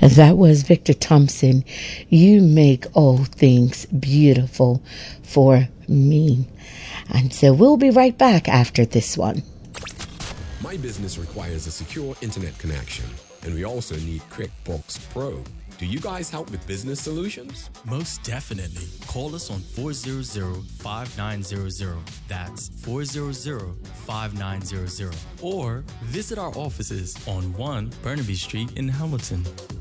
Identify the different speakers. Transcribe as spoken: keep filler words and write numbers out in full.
Speaker 1: That was Victor Thompson. You make all things beautiful for me. And so we'll be right back after this one.
Speaker 2: My business requires a secure internet connection, and we also need QuickBooks Pro. Do you guys help with business solutions?
Speaker 3: Most definitely. Call us on four hundred, five nine zero zero. That's four hundred, five nine zero zero. Or visit our offices on one Burnaby Street in Hamilton.